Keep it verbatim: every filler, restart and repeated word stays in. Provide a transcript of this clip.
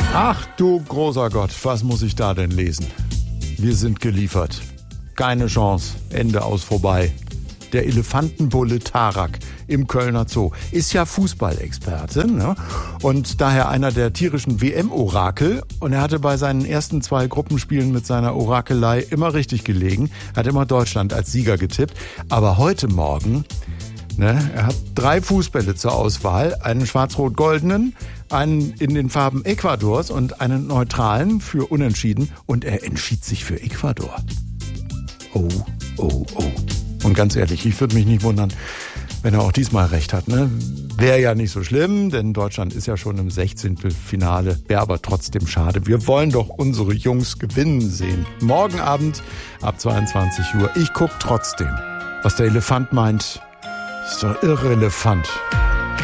Ach du großer Gott, was muss ich da denn lesen? Wir sind geliefert. Keine Chance. Ende aus vorbei. Der Elefantenbulle Tarak im Kölner Zoo ist ja Fußballexperte, ne? Und daher einer der tierischen W M-Orakel. Und er hatte bei seinen ersten zwei Gruppenspielen mit seiner Orakelei immer richtig gelegen, hat immer Deutschland als Sieger getippt. Aber heute Morgen, ne, er hat drei Fußbälle zur Auswahl, einen schwarz-rot-goldenen, einen in den Farben Ecuadors und einen neutralen für Unentschieden. Und er entschied sich für Ecuador. Oh, oh, oh. Und ganz ehrlich, ich würde mich nicht wundern, wenn er auch diesmal recht hat. Ne? Wäre ja nicht so schlimm, denn Deutschland ist ja schon im Sechzehntelfinale. Wäre aber trotzdem schade. Wir wollen doch unsere Jungs gewinnen sehen. Morgen Abend ab zweiundzwanzig Uhr. Ich guck trotzdem. Was der Elefant meint, ist doch irrelevant.